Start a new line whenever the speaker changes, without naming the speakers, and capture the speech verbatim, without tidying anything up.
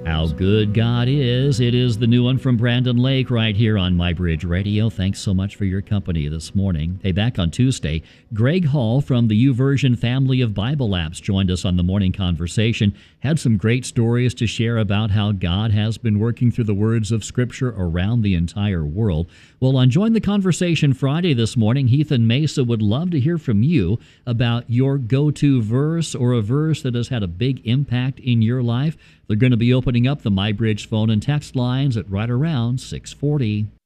How good God is. It is the new one from Brandon Lake right here on My Bridge Radio. Thanks so much for your company this morning. Hey, back on Tuesday, Greg Hall from the YouVersion family of Bible apps joined us on the morning conversation. Had some great stories to share about how God has been working through the words of Scripture around the entire world. Well, on Join the Conversation Friday this morning, Heath and Mesa would love to hear from you about your go-to verse or a verse that has had a big impact in your life. They're going to be opening up the MyBridge phone and text lines at right around six forty.